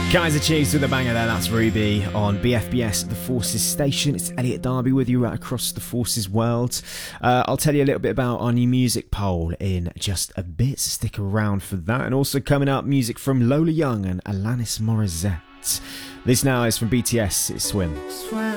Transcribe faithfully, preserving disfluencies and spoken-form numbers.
Kaiser Chiefs with a banger there, that's Ruby on B F B S, The Forces Station. It's Elliot Darby with you right across the Forces world. Uh, I'll tell you a little bit about our new music poll in just a bit, so stick around for that. And also coming up, music from Lola Young and Alanis Morissette. This now is from B T S, it's Swim. Swim.